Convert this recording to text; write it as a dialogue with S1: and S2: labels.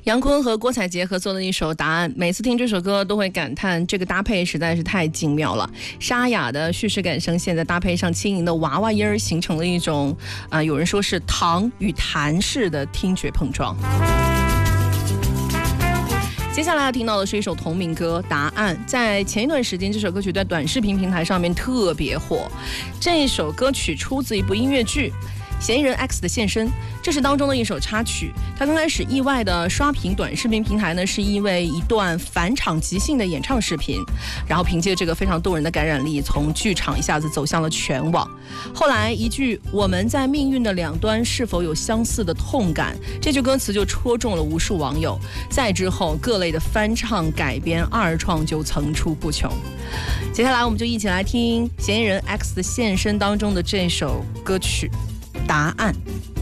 S1: 杨坤和郭采洁合作的一首《答案》，每次听这首歌都会感叹这个搭配实在是太精妙了。沙哑的叙事感声线，再搭配上轻盈的娃娃音儿，形成了一种有人说是糖与痰式的听觉碰撞。接下来要听到的是一首同名歌《答案》。在前一段时间，这首歌曲在短视频平台上面特别火。这一首歌曲出自一部音乐剧《嫌疑人 X 的现身》，这是当中的一首插曲。它刚开始意外的刷屏短视频平台呢，是因为一段返场即兴的演唱视频，然后凭借这个非常动人的感染力，从剧场一下子走向了全网。后来一句“我们在命运的两端是否有相似的痛感”，这句歌词就戳中了无数网友。再之后，各类的翻唱、改编、二创就层出不穷。接下来，我们就一起来听《嫌疑人 X 的现身》当中的这首歌曲。答案。